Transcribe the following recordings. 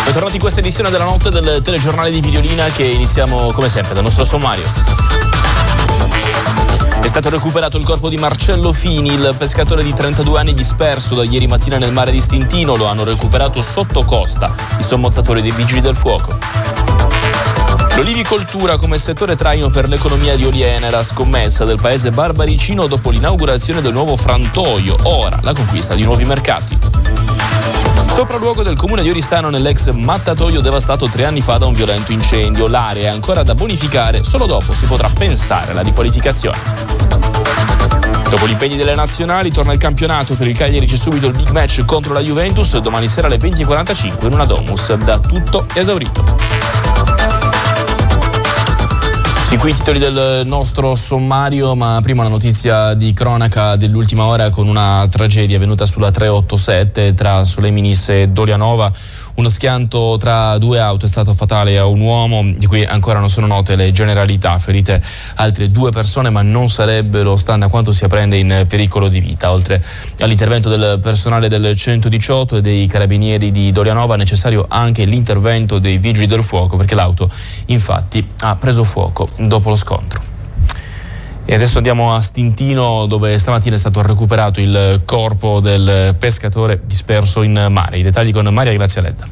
Bentornati in questa edizione della notte del telegiornale di Videolina, che iniziamo come sempre dal nostro sommario. È stato recuperato il corpo di Marcello Fini, il pescatore di 32 anni disperso da ieri mattina nel mare di Stintino. Lo hanno recuperato sotto costa i sommozzatori dei Vigili del Fuoco. L'olivicoltura come settore traino per l'economia di Oliena era scommessa del paese barbaricino dopo l'inaugurazione del nuovo frantoio, ora la conquista di nuovi mercati. Sopralluogo del comune di Oristano nell'ex mattatoio devastato 3 anni fa da un violento incendio. L'area è ancora da bonificare, solo dopo si potrà pensare alla riqualificazione. Dopo gli impegni delle nazionali torna il campionato. Per il Cagliari c'è subito il big match contro la Juventus domani sera alle 20:45 in una domus da tutto esaurito. Sì, qui i titoli del nostro sommario, ma prima una notizia di cronaca dell'ultima ora con una tragedia avvenuta sulla 387 tra Soleminis e Dolianova. Uno schianto tra due auto è stato fatale a un uomo, di cui ancora non sono note le generalità. Ferite altre 2 persone, ma non sarebbero, stando a quanto si apprende, in pericolo di vita. Oltre all'intervento del personale del 118 e dei carabinieri di Dolianova, è necessario anche l'intervento dei vigili del fuoco, perché l'auto infatti ha preso fuoco dopo lo scontro. E adesso andiamo a Stintino, dove stamattina è stato recuperato il corpo del pescatore disperso in mare. I dettagli con Maria Grazialetta.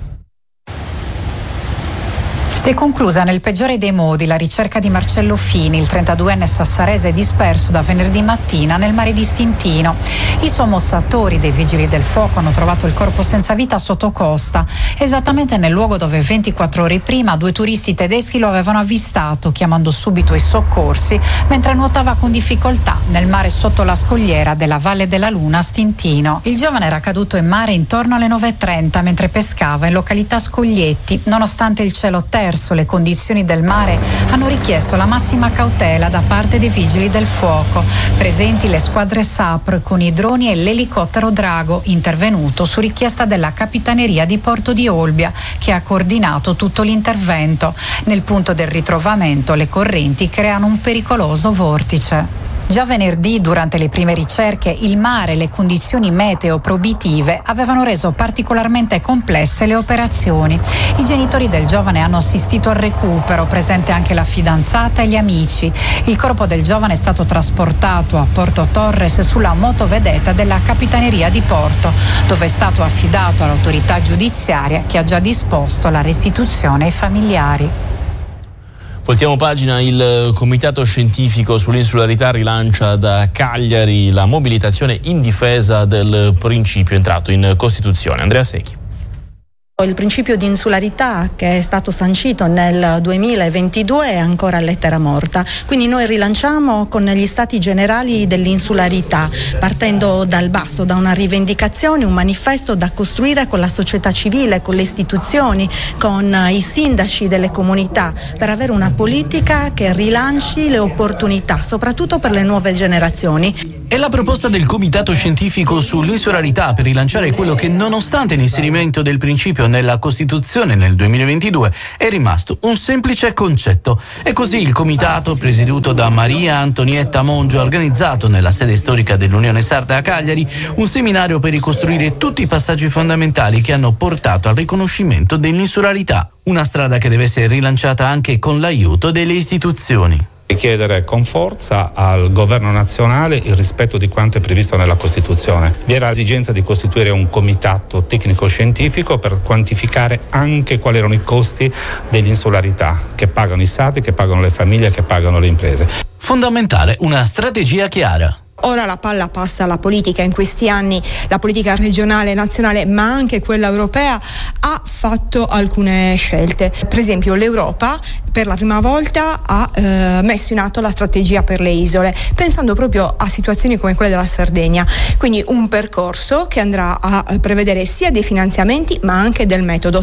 Si è conclusa nel peggiore dei modi la ricerca di Marcello Fini, il 32enne sassarese disperso da venerdì mattina nel mare di Stintino. I sommozzatori dei Vigili del Fuoco hanno trovato il corpo senza vita sotto costa, esattamente nel luogo dove 24 ore prima 2 turisti tedeschi lo avevano avvistato, chiamando subito i soccorsi mentre nuotava con difficoltà nel mare sotto la scogliera della Valle della Luna a Stintino. Il giovane era caduto in mare intorno alle 9:30 mentre pescava in località Scoglietti. Nonostante il cielo terzo, le condizioni del mare hanno richiesto la massima cautela da parte dei Vigili del Fuoco. Presenti le squadre SAPR con i droni e l'elicottero Drago, intervenuto su richiesta della Capitaneria di Porto di Olbia, che ha coordinato tutto l'intervento. Nel punto del ritrovamento le correnti creano un pericoloso vortice. Già venerdì, durante le prime ricerche, il mare e le condizioni meteo proibitive avevano reso particolarmente complesse le operazioni. I genitori del giovane hanno assistito al recupero, presente anche la fidanzata e gli amici. Il corpo del giovane è stato trasportato a Porto Torres sulla motovedetta della Capitaneria di Porto, dove è stato affidato all'autorità giudiziaria, che ha già disposto la restituzione ai familiari. Voltiamo pagina. Il Comitato Scientifico sull'Insularità rilancia da Cagliari la mobilitazione in difesa del principio entrato in Costituzione. Andrea Secchi. Il principio di insularità, che è stato sancito nel 2022, è ancora a lettera morta, quindi noi rilanciamo con gli stati generali dell'insularità, partendo dal basso, da una rivendicazione, un manifesto da costruire con la società civile, con le istituzioni, con i sindaci delle comunità, per avere una politica che rilanci le opportunità, soprattutto per le nuove generazioni. È la proposta del Comitato Scientifico sull'Insularità per rilanciare quello che, nonostante l'inserimento del principio nella Costituzione nel 2022, è rimasto un semplice concetto. E così il Comitato, presieduto da Maria Antonietta Mongio, ha organizzato nella sede storica dell'Unione Sarda a Cagliari un seminario per ricostruire tutti i passaggi fondamentali che hanno portato al riconoscimento dell'insularità. Una strada che deve essere rilanciata anche con l'aiuto delle istituzioni. E chiedere con forza al governo nazionale il rispetto di quanto è previsto nella Costituzione. Vi era l'esigenza di costituire un comitato tecnico-scientifico per quantificare anche quali erano i costi dell'insularità, che pagano i sardi, che pagano le famiglie, che pagano le imprese. Fondamentale una strategia chiara. Ora la palla passa alla politica. In questi anni la politica regionale, nazionale, ma anche quella europea ha fatto alcune scelte. Per esempio l'Europa per la prima volta ha messo in atto la strategia per le isole, pensando proprio a situazioni come quella della Sardegna. Quindi un percorso che andrà a prevedere sia dei finanziamenti ma anche del metodo.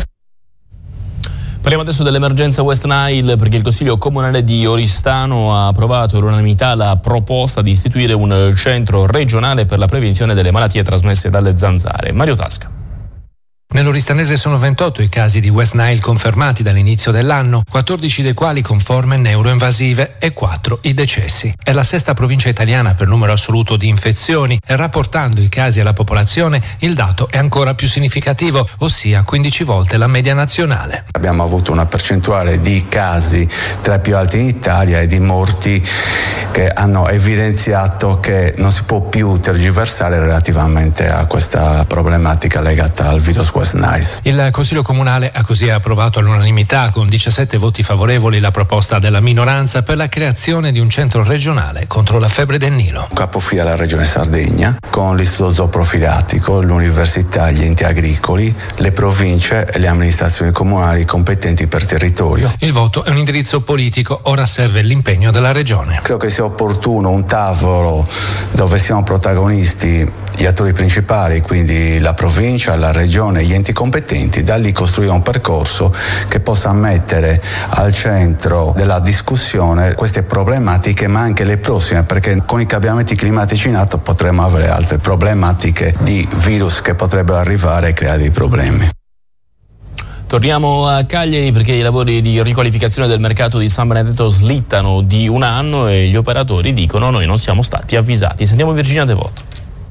Parliamo adesso dell'emergenza West Nile, perché il Consiglio Comunale di Oristano ha approvato all'unanimità la proposta di istituire un centro regionale per la prevenzione delle malattie trasmesse dalle zanzare. Mario Tasca. Nell'Oristanese sono 28 i casi di West Nile confermati dall'inizio dell'anno, 14 dei quali con forme neuroinvasive e 4 i decessi. È la sesta provincia italiana per numero assoluto di infezioni e rapportando i casi alla popolazione il dato è ancora più significativo, ossia 15 volte la media nazionale. Abbiamo avuto una percentuale di casi tra i più alti in Italia e di morti che hanno evidenziato che non si può più tergiversare relativamente a questa problematica legata al virus West Nile. Il Consiglio Comunale ha così approvato all'unanimità con 17 voti favorevoli la proposta della minoranza per la creazione di un centro regionale contro la febbre del Nilo. Capofila alla Regione Sardegna con l'Istituto Zooprofilattico, l'Università, gli enti agricoli, le province e le amministrazioni comunali competenti per territorio. Il voto è un indirizzo politico, ora serve l'impegno della Regione. Credo che sia opportuno un tavolo dove siano protagonisti gli attori principali, quindi la provincia, la regione e gli enti competenti, da lì costruire un percorso che possa mettere al centro della discussione queste problematiche, ma anche le prossime, perché con i cambiamenti climatici in atto potremo avere altre problematiche di virus che potrebbero arrivare e creare dei problemi. Torniamo a Cagliari perché i lavori di riqualificazione del mercato di San Benedetto slittano di un anno e gli operatori dicono noi non siamo stati avvisati. Sentiamo Virginia Devoto.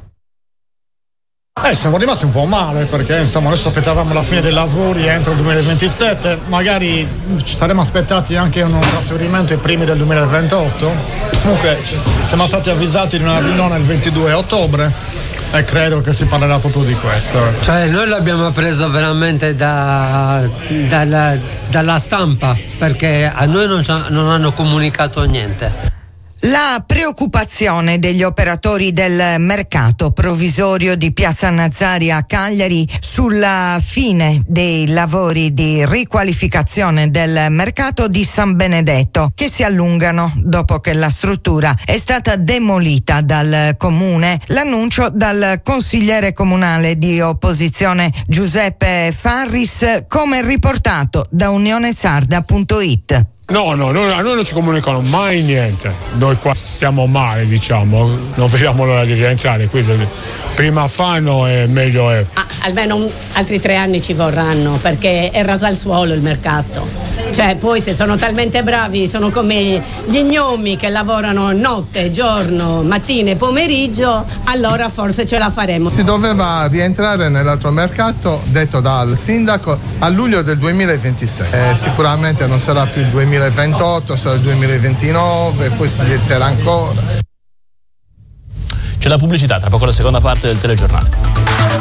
Siamo rimasti un po' male perché insomma noi aspettavamo la fine dei lavori entro il 2027, magari ci saremmo aspettati anche un trasferimento ai primi del 2028. Comunque siamo stati avvisati di una riunione il 22 ottobre e credo che si parlerà proprio di questo. Cioè noi l'abbiamo preso veramente dalla stampa, perché a noi non hanno comunicato niente. La preoccupazione degli operatori del mercato provvisorio di Piazza Nazzari a Cagliari sulla fine dei lavori di riqualificazione del mercato di San Benedetto, che si allungano dopo che la struttura è stata demolita dal comune. L'annuncio dal consigliere comunale di opposizione Giuseppe Farris, come riportato da unionesarda.it. No, a noi non ci comunicano mai niente. Noi qua stiamo male, diciamo, non vediamo l'ora di rientrare, quindi prima fanno e meglio è. Almeno altri 3 anni ci vorranno, perché è rasa al suolo il mercato. Cioè, poi se sono talmente bravi, sono come gli gnomi che lavorano notte, giorno, mattina e pomeriggio, allora forse ce la faremo. Si doveva rientrare nell'altro mercato, detto dal sindaco, a luglio del 2026. Sicuramente non sarà più il 2028, sarà il 2029, poi si dietterà ancora. C'è la pubblicità, tra poco la seconda parte del telegiornale.